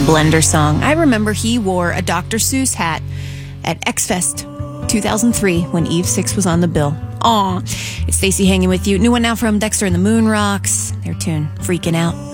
Blender song. I remember he wore a Dr. Seuss hat at X-Fest 2003 when Eve 6 was on the bill. Aw, it's Stacey hanging with you. New one now from Dexter and the Moon Rocks. Their tune, Freaking Out.